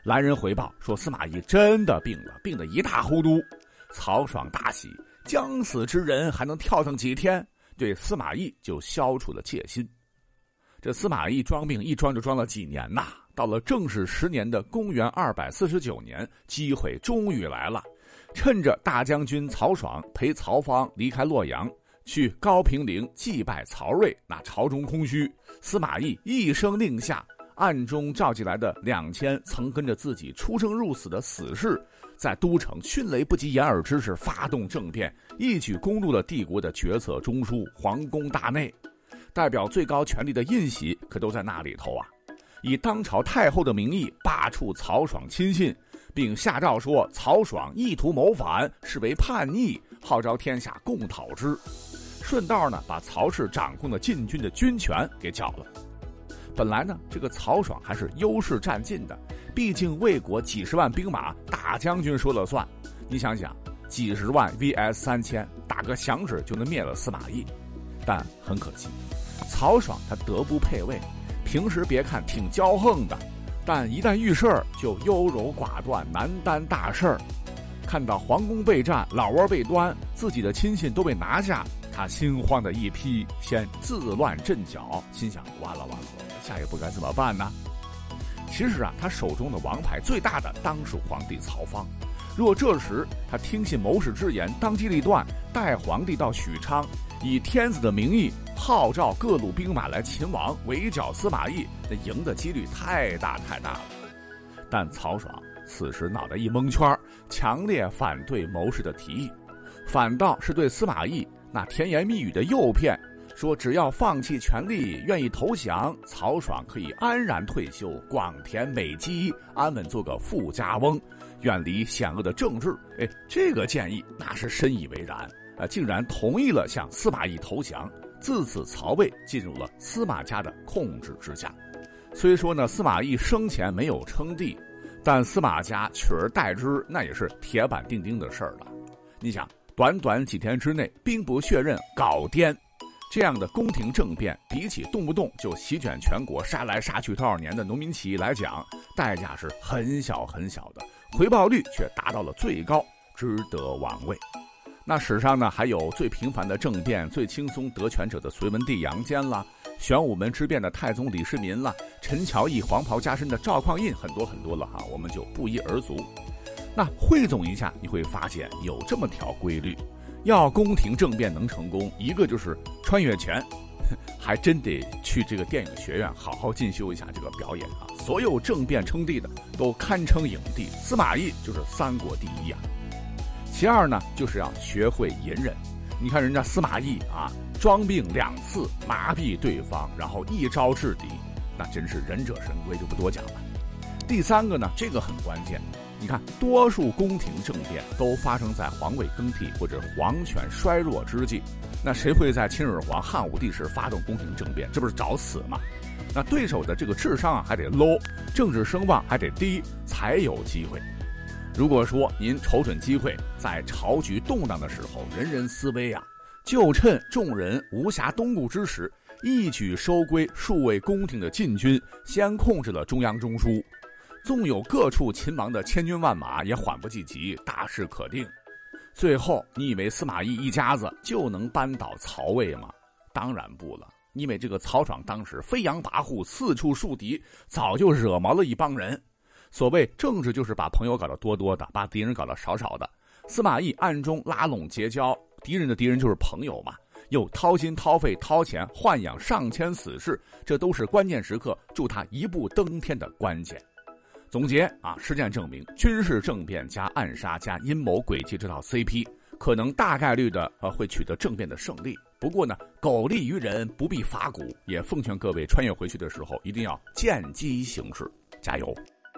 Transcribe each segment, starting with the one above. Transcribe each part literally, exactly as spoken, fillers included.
来人回报说司马懿真的病了，病得一塌糊涂。曹爽大喜，将死之人还能跳腾几天，对司马懿就消除了戒心。这司马懿装病一装就装了几年呐，到了正始十年的公元二百四十九年，机会终于来了。趁着大将军曹爽陪曹芳离开洛阳，去高平陵祭拜曹睿，那朝中空虚，司马懿一声令下，暗中召集来的两千曾跟着自己出生入死的死士，在都城迅雷不及掩耳之势发动政变，一举攻入了帝国的决策中枢皇宫大内。代表最高权力的印玺可都在那里头啊！以当朝太后的名义罢黜曹爽亲信，并下诏说曹爽意图谋反，视为叛逆，号召天下共讨之。顺道呢，把曹氏掌控的禁军的军权给剿了。本来呢，这个曹爽还是优势占尽的，毕竟魏国几十万兵马，大将军说了算。你想想，几十万 V S 三千，打个响指就能灭了司马懿。但很可惜，曹爽他德不配位，平时别看挺骄横的，但一旦遇事儿就优柔寡断，难担大事儿。看到皇宫被占，老窝被端，自己的亲信都被拿下，他心慌的一批，先自乱阵脚，心想完了完了，下一步该怎么办呢？其实啊，他手中的王牌最大的当属皇帝曹芳。若这时他听信谋士之言，当机立断，带皇帝到许昌，以天子的名义号召各路兵马来秦王围剿司马懿，那赢的几率太大太大了。但曹爽此时脑袋一蒙圈，强烈反对谋士的提议，反倒是对司马懿那甜言蜜语的诱骗，说只要放弃权力，愿意投降，曹爽可以安然退休，广田美姬，安稳做个富家翁，远离险恶的政治。哎，这个建议那是深以为然啊，竟然同意了向司马懿投降。自此曹魏进入了司马家的控制之下。虽说呢，司马懿生前没有称帝，但司马家取而代之，那也是铁板钉钉的事儿了。你想，短短几天之内，兵不血刃搞颠，这样的宫廷政变，比起动不动就席卷全国、杀来杀去多少年的农民起义来讲，代价是很小很小的，回报率却达到了最高，值得玩味。那史上呢，还有最频繁的政变、最轻松得权者的隋文帝杨坚啦，玄武门之变的太宗李世民啦，陈桥驿黄袍加身的赵匡胤，很多很多了哈，我们就不一而足。那汇总一下，你会发现有这么条规律：要宫廷政变能成功，一个就是穿越权，还真得去这个电影学院好好进修一下这个表演啊！所有政变称帝的都堪称影帝，司马懿就是三国第一啊。其二呢，就是要学会隐忍。你看人家司马懿啊，装病两次麻痹对方，然后一招制敌，那真是忍者神龟，就不多讲了。第三个呢，这个很关键。你看，多数宫廷政变都发生在皇位更替或者皇权衰弱之际，那谁会在秦始皇、汉武帝时发动宫廷政变？这不是找死吗？那对手的这个智商啊还得 low， 政治声望还得低，才有机会。如果说您瞅准机会，在朝局动荡的时候，人人思危啊，就趁众人无暇东顾之时，一举收归数位宫廷的禁军，先控制了中央中枢。纵有各处秦王的千军万马，也缓不济急，大势可定。最后，你以为司马懿一家子就能扳倒曹魏吗？当然不了，因为这个曹爽当时飞扬跋扈，四处树敌，早就惹毛了一帮人。所谓政治，就是把朋友搞得多多的，把敌人搞得少少的。司马懿暗中拉拢结交，敌人的敌人就是朋友嘛，又掏心掏肺掏钱豢养上千死士，这都是关键时刻助他一步登天的关键。总结啊，事件证明，军事政变加暗杀加阴谋诡计这套 C P， 可能大概率的呃会取得政变的胜利。不过呢，苟利于人不必伐古，也奉劝各位穿越回去的时候，一定要见机行事，加油。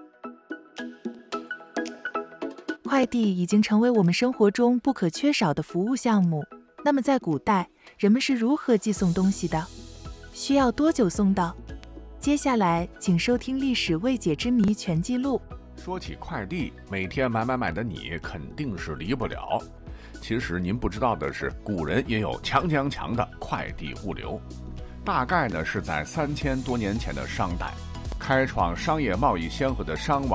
快递已经成为我们生活中不可缺少的服务项目。那么在古代，人们是如何寄送东西的？需要多久送到？接下来请收听《历史未解之谜全记录》。 说起快递，每天买买买的你肯定是离不了。其实您不知道的是，古人也有强强强的快递物流。大概呢是在三千多年前的商代，开创商业贸易先河的商王